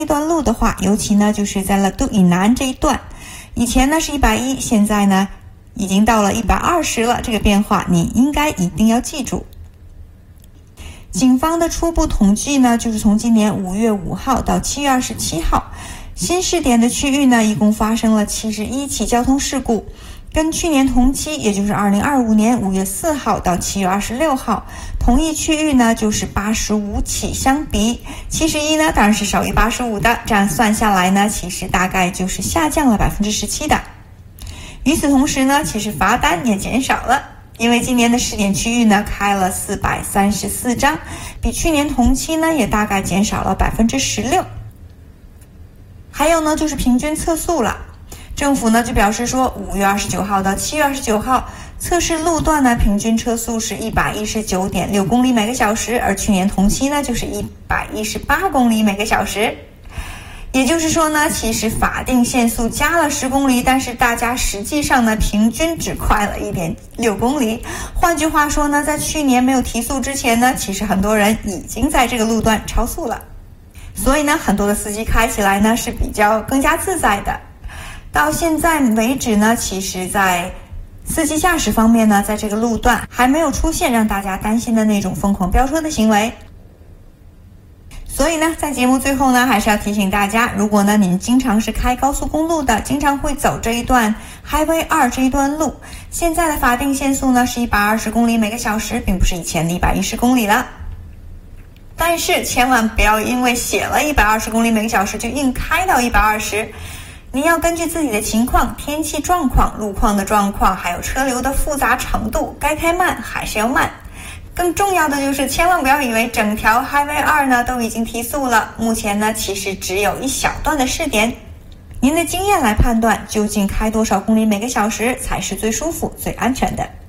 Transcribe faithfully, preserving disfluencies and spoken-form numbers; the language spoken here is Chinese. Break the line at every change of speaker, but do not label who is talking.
一段路的话，尤其呢就是在乐都以南这一段，以前呢是一百一十，现在呢已经到了一百二十了，这个变化你应该一定要记住。警方的初步统计呢，就是从今年五月五号到七月二十七号，新试点的区域呢，一共发生了七十一起交通事故，跟去年同期，也就是二零二五年五月四号到七月二十六号，同一区域呢就是八十五起相比，七十一呢当然是少于八十五的，这样算下来呢，其实大概就是下降了百分之十七的。与此同时呢，其实罚单也减少了。因为今年的试点区域呢开了四百三十四张，比去年同期呢也大概减少了百分之十六。还有呢就是平均测速了，政府呢就表示说，五月二十九号到七月二十九号测试路段呢平均车速是一百一十九点六公里每个小时，而去年同期呢就是一百一十八公里每个小时。也就是说呢，其实法定限速加了十公里，但是大家实际上呢，平均只快了 一点六公里。换句话说呢，在去年没有提速之前呢，其实很多人已经在这个路段超速了。所以呢，很多的司机开起来呢是比较更加自在的。到现在为止呢，其实在司机驾驶方面呢，在这个路段还没有出现让大家担心的那种疯狂飙车的行为。所以呢，在节目最后呢，还是要提醒大家，如果呢您经常是开高速公路的，经常会走这一段 Highway 二这一段路，现在的法定限速呢是一百二十公里每个小时，并不是以前的一百一十公里了。但是千万不要因为写了一百二十公里每个小时就硬开到一百二十，你要根据自己的情况、天气状况、路况的状况，还有车流的复杂程度，该开慢还是要慢。更重要的就是千万不要以为整条 Highway 二呢都已经提速了，目前呢其实只有一小段的试点。您的经验来判断，究竟开多少公里每个小时才是最舒服、最安全的。